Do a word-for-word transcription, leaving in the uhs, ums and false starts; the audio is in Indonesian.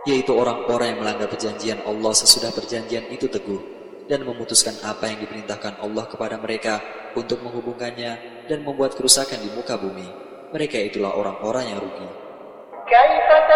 yaitu orang-orang yang melanggar perjanjian Allah sesudah perjanjian itu teguh dan memutuskan apa yang diperintahkan Allah kepada mereka untuk menghubungkannya dan membuat kerusakan di muka bumi. Mereka itulah orang-orang yang rugi.